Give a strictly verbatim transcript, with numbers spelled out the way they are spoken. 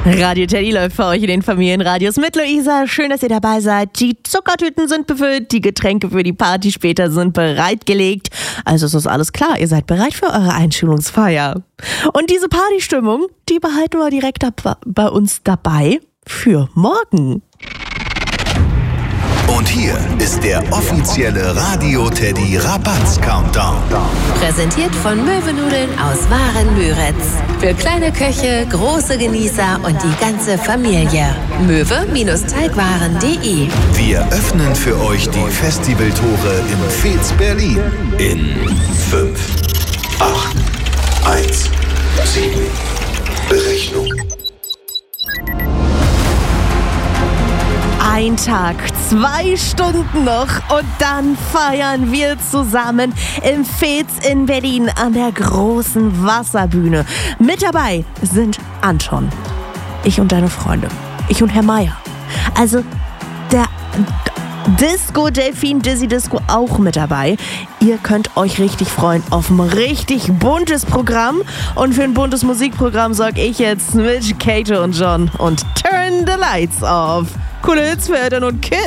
Radio Teddy läuft für euch in den Familienradios mit Luisa. Schön, dass ihr dabei seid. Die Zuckertüten sind befüllt, die Getränke für die Party später sind bereitgelegt. Also es ist alles klar, ihr seid bereit für eure Einschulungsfeier. Und diese Partystimmung, die behalten wir direkt ab, bei uns dabei für morgen. Und hier ist der offizielle Radio Teddy Rabatz-Countdown. Präsentiert von Möwenudeln aus Waren-Müritz. Für kleine Köche, große Genießer und die ganze Familie. möwe-teigwaren punkt de. Wir öffnen für euch die Festivaltore im Fez Berlin in fünf, acht, eins, sieben. Berechnung. Ein Tag, zwei Stunden noch und dann feiern wir zusammen im Fez in Berlin an der großen Wasserbühne. Mit dabei sind Anton, ich und deine Freunde, ich und Herr Meier. Also der Disco Delfin Dizzy Disco auch mit dabei. Ihr könnt euch richtig freuen auf ein richtig buntes Programm. Und für ein buntes Musikprogramm sorge ich jetzt mit Kate und John und Turn the Lights Off. Coole Hits für Eltern und Kids.